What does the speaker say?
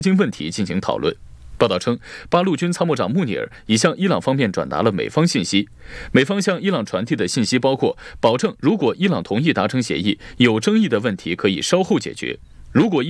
经问题进行讨论。报道称，巴陆军参谋长穆尼尔已向伊朗方面转达了美方信息，美方向伊朗传递的信息包括保证，如果伊朗同意达成协议，有争议的问题可以稍后解决；如果